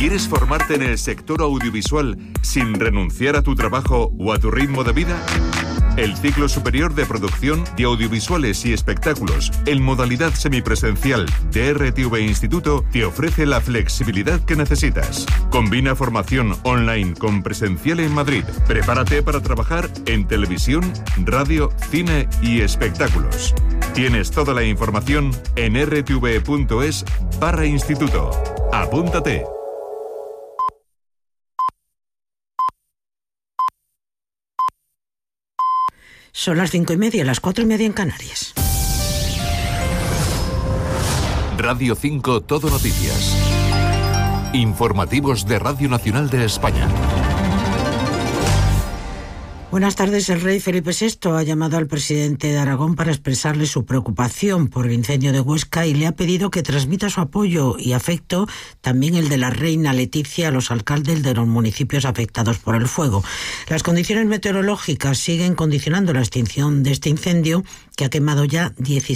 ¿Quieres formarte en el sector audiovisual sin renunciar a tu trabajo o a tu ritmo de vida? El ciclo superior de producción de audiovisuales y espectáculos en modalidad semipresencial de RTV Instituto te ofrece la flexibilidad que necesitas. Combina formación online con presencial en Madrid. Prepárate para trabajar en televisión, radio, cine y espectáculos. Tienes toda la información en rtv.es/instituto. Apúntate. Son las 5:30, las 4:30 en Canarias. Radio 5 Todo Noticias. Informativos de Radio Nacional de España. Buenas tardes. El rey Felipe VI ha llamado al presidente de Aragón para expresarle su preocupación por el incendio de Huesca y le ha pedido que transmita su apoyo y afecto, también el de la reina Leticia, a los alcaldes de los municipios afectados por el fuego. Las condiciones meteorológicas siguen condicionando la extinción de este incendio, que ha quemado ya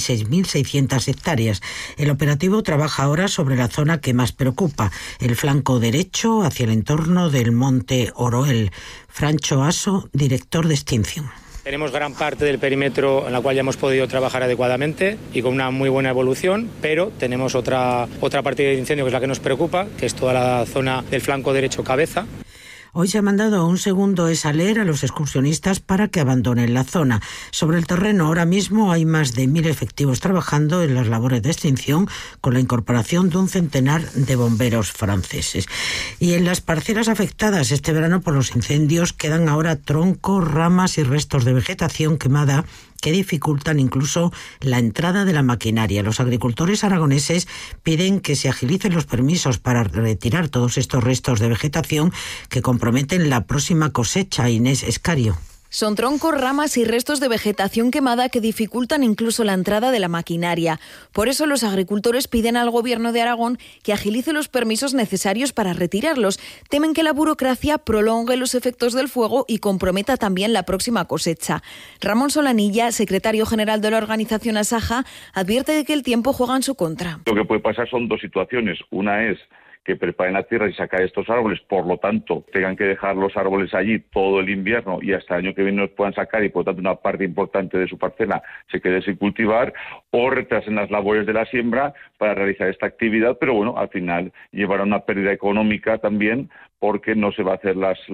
16.600 hectáreas. El operativo trabaja ahora sobre la zona que más preocupa, el flanco derecho hacia el entorno del monte Oroel. Francho Aso, director de extinción. Tenemos gran parte del perímetro en la cual ya hemos podido trabajar adecuadamente y con una muy buena evolución, pero tenemos otra parte del incendio que es la que nos preocupa, que es toda la zona del flanco derecho cabeza. Hoy se ha mandado un segundo ESALER a los excursionistas para que abandonen la zona. Sobre el terreno ahora mismo hay más de 1.000 efectivos trabajando en las labores de extinción, con la incorporación de un centenar de bomberos franceses. Y en las parcelas afectadas este verano por los incendios quedan ahora troncos, ramas y restos de vegetación quemada que dificultan incluso la entrada de la maquinaria. Los agricultores aragoneses piden que se agilicen los permisos para retirar todos estos restos de vegetación que comprometen la próxima cosecha. Inés Escario. Son troncos, ramas y restos de vegetación quemada que dificultan incluso la entrada de la maquinaria. Por eso los agricultores piden al Gobierno de Aragón que agilice los permisos necesarios para retirarlos. Temen que la burocracia prolongue los efectos del fuego y comprometa también la próxima cosecha. Ramón Solanilla, secretario general de la organización Asaja, advierte de que el tiempo juega en su contra. Lo que puede pasar son dos situaciones. Una es que preparen la tierra y sacar estos árboles, por lo tanto tengan que dejar los árboles allí todo el invierno y hasta el año que viene los puedan sacar y por lo tanto una parte importante de su parcela se quede sin cultivar, o retrasen las labores de la siembra para realizar esta actividad, pero bueno, al final llevará una pérdida económica también porque no se va a hacer las